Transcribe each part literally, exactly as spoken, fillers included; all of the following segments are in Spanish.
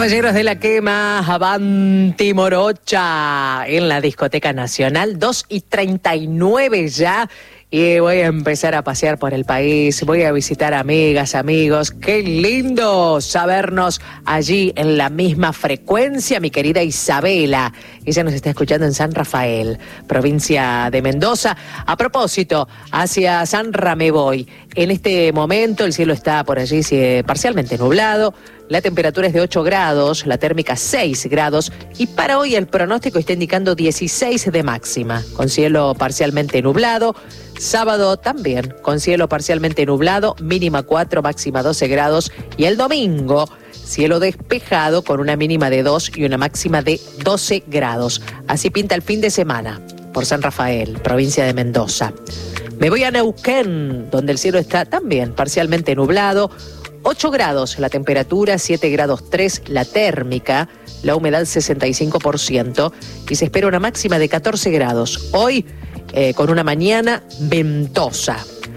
Caballeros de la Quema, Avanti Morocha, en la Discoteca Nacional, dos y treinta y nueve ya. Y voy a empezar a pasear por el país, voy a visitar amigas, amigos. Qué lindo sabernos allí en la misma frecuencia, mi querida Isabela. Ella nos está escuchando en San Rafael, provincia de Mendoza. A propósito, hacia San Ra me voy. En este momento el cielo está por allí sí, parcialmente nublado. La temperatura es de ocho grados, la térmica seis grados y para hoy el pronóstico está indicando dieciséis de máxima, con cielo parcialmente nublado. Sábado también, con cielo parcialmente nublado, mínima cuatro, máxima doce grados. Y el domingo, cielo despejado con una mínima de dos y una máxima de doce grados. Así pinta el fin de semana por San Rafael, provincia de Mendoza. Me voy a Neuquén, donde el cielo está también parcialmente nublado. ocho grados la temperatura, siete grados tres la térmica, la humedad sesenta y cinco por ciento y se espera una máxima de catorce grados. Hoy, eh, con una mañana ventosa.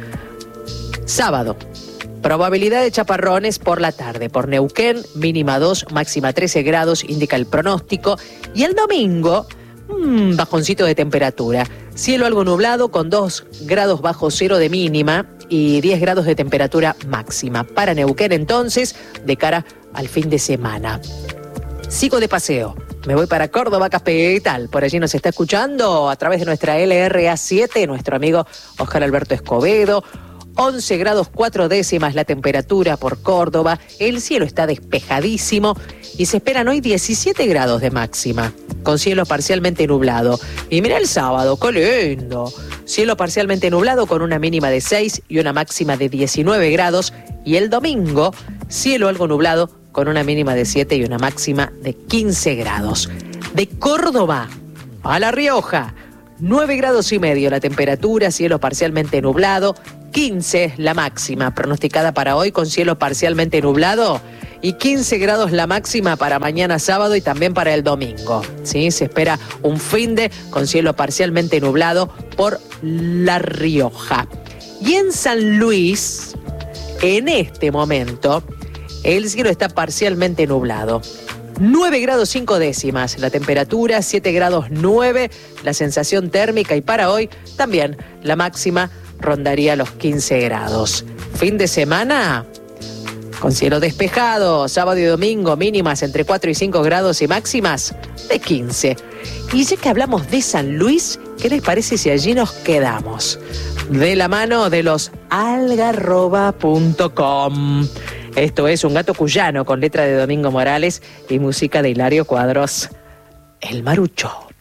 Sábado, probabilidad de chaparrones por la tarde. Por Neuquén, mínima dos, máxima trece grados, indica el pronóstico. Y el domingo, mmm, bajoncito de temperatura. Cielo algo nublado con dos grados bajo cero de mínima y diez grados de temperatura máxima. Para Neuquén entonces, de cara al fin de semana. Sigo de paseo. Me voy para Córdoba Capital. Por allí nos está escuchando a través de nuestra L R A siete, nuestro amigo Oscar Alberto Escobedo. once grados cuatro décimas la temperatura por Córdoba. El cielo está despejadísimo y se esperan hoy diecisiete grados de máxima, con cielo parcialmente nublado. Y mira el sábado, qué lindo. Cielo parcialmente nublado con una mínima de seis y una máxima de diecinueve grados. Y el domingo, cielo algo nublado con una mínima de siete y una máxima de quince grados. De Córdoba a La Rioja, nueve grados y medio la temperatura, cielo parcialmente nublado, quince la máxima pronosticada para hoy con cielo parcialmente nublado y quince grados la máxima para mañana sábado y también para el domingo. ¿Sí? Se espera un finde con cielo parcialmente nublado por La Rioja. Y en San Luis, en este momento, el cielo está parcialmente nublado. nueve grados cinco décimas la temperatura, siete grados nueve la sensación térmica y para hoy también la máxima rondaría los quince grados. Fin de semana con cielo despejado, sábado y domingo mínimas entre cuatro y cinco grados y máximas de quince. Y ya que hablamos de San Luis, ¿qué les parece si allí nos quedamos? De la mano de los algarroba punto com. Esto es Un gato cuyano con letra de Domingo Morales y música de Hilario Cuadros, El Marucho.